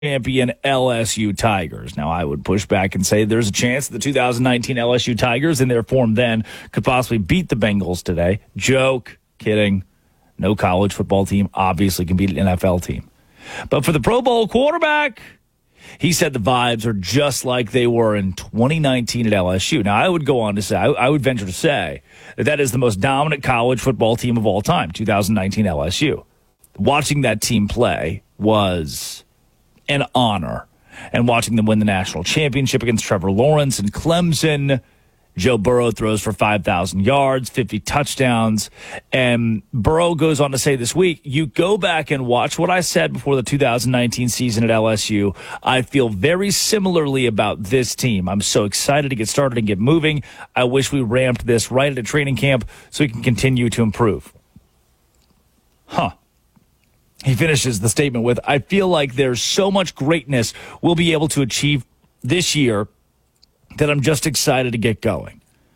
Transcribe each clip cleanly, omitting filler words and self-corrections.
champion LSU Tigers. Now, I would push back and say there's a chance the 2019 LSU Tigers, in their form then, could possibly beat the Bengals today. Joke. Kidding. No college football team obviously can beat an NFL team. But for the Pro Bowl quarterback, he said the vibes are just like they were in 2019 at LSU. Now, I would go on to say, I would venture to say that is the most dominant college football team of all time, 2019 LSU. Watching that team play was an honor. And watching them win the national championship against Trevor Lawrence and Clemson, Joe Burrow throws for 5,000 yards, 50 touchdowns. And Burrow goes on to say this week, you go back and watch what I said before the 2019 season at LSU. I feel very similarly about this team. I'm so excited to get started and get moving. I wish we ramped this right at a training camp so we can continue to improve. He finishes the statement with, I feel like there's so much greatness we'll be able to achieve this year that I'm just excited to get going.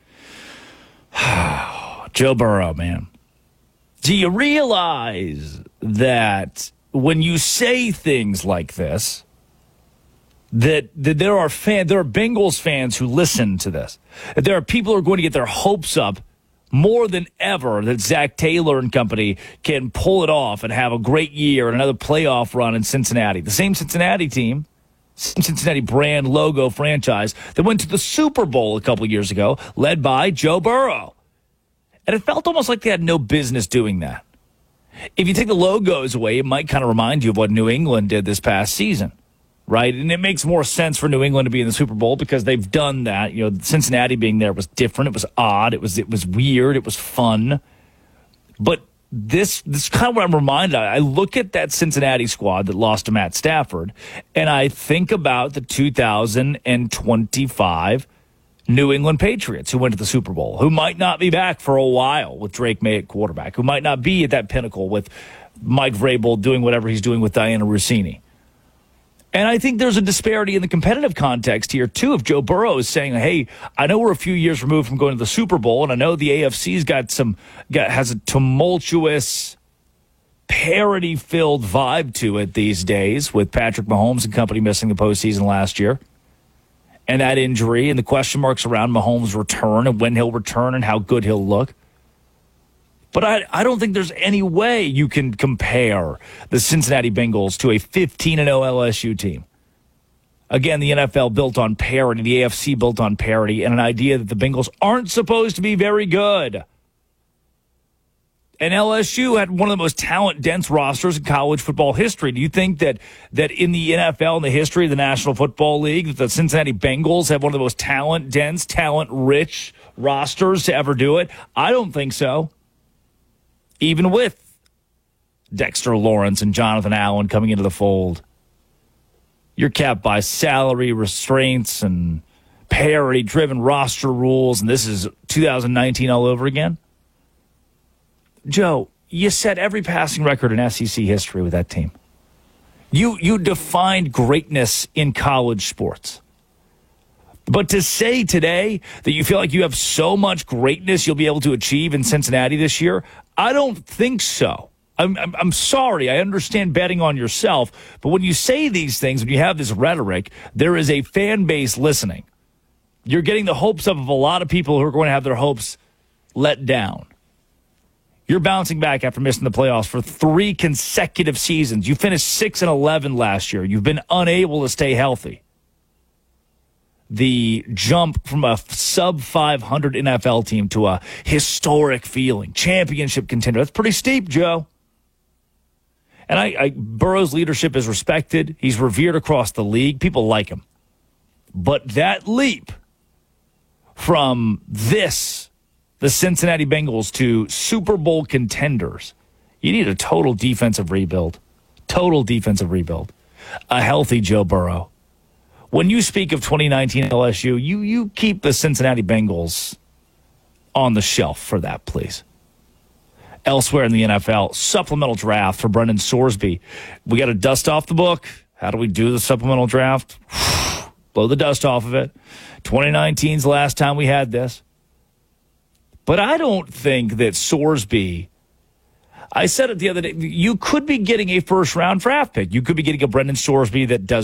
Joe Burrow, man. Do you realize that when you say things like this, that there are Bengals fans who listen to this, that there are people who are going to get their hopes up more than ever that Zach Taylor and company can pull it off and have a great year and another playoff run in Cincinnati. The same Cincinnati team, Cincinnati brand logo franchise that went to the Super Bowl a couple years ago, led by Joe Burrow. And it felt almost like they had no business doing that. If you take the logos away, it might kind of remind you of what New England did this past season, right? And it makes more sense for New England to be in the Super Bowl because they've done that. You know, Cincinnati being there was different. It was odd. It was weird. It was fun. But this is kind of what I'm reminded of. I look at that Cincinnati squad that lost to Matt Stafford, and I think about the 2025 New England Patriots who went to the Super Bowl, who might not be back for a while with Drake May at quarterback, who might not be at that pinnacle with Mike Vrabel doing whatever he's doing with Diana Rossini. And I think there's a disparity in the competitive context here, too, if Joe Burrow is saying, hey, I know we're a few years removed from going to the Super Bowl, and I know the AFC's has a tumultuous, parody-filled vibe to it these days with Patrick Mahomes and company missing the postseason last year. And that injury and the question marks around Mahomes' return and when he'll return and how good he'll look. But I don't think there's any way you can compare the Cincinnati Bengals to a 15-0 LSU team. Again, the NFL built on parity, the AFC built on parity, and an idea that the Bengals aren't supposed to be very good. And LSU had one of the most talent-dense rosters in college football history. Do you think that in the NFL, in the history of the National Football League, that the Cincinnati Bengals have one of the most talent-dense, talent-rich rosters to ever do it? I don't think so. Even with Dexter Lawrence and Jonathan Allen coming into the fold. You're capped by salary restraints and parity-driven roster rules, and this is 2019 all over again. Joe, you set every passing record in SEC history with that team. You defined greatness in college sports. But to say today that you feel like you have so much greatness you'll be able to achieve in Cincinnati this year, I don't think so. I'm sorry. I understand betting on yourself. But when you say these things, when you have this rhetoric, there is a fan base listening. You're getting the hopes up of a lot of people who are going to have their hopes let down. You're bouncing back after missing the playoffs for 3 consecutive seasons. You finished 6-11 last year. You've been unable to stay healthy. The jump from a sub-500 NFL team to a historic feeling, championship contender, that's pretty steep, Joe. And Burrow's leadership is respected. He's revered across the league. People like him. But that leap from the Cincinnati Bengals to Super Bowl contenders, you need a total defensive rebuild. Total defensive rebuild. A healthy Joe Burrow. When you speak of 2019 LSU, you keep the Cincinnati Bengals on the shelf for that, please. Elsewhere in the NFL, supplemental draft for Brendan Sorsby. We got to dust off the book. How do we do the supplemental draft? Blow the dust off of it. 2019's the last time we had this. But I don't think that Sorsby, I said it the other day. You could be getting a first-round draft pick. You could be getting a Brendan Sorsby that does